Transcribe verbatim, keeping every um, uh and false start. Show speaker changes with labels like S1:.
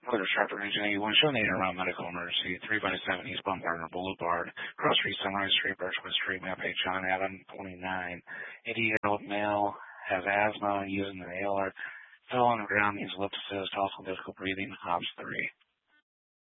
S1: Weather chart region eighty-one, showing eight around medical emergency, three by seven East Baumgartner Boulevard, Cross Street, Sunrise Street, Birchwood Street, map eight, John Adam, twenty-nine. eighty-year-old male has asthma, using the inhaler, fell on the ground, needs lip assist, also difficult breathing, hops three.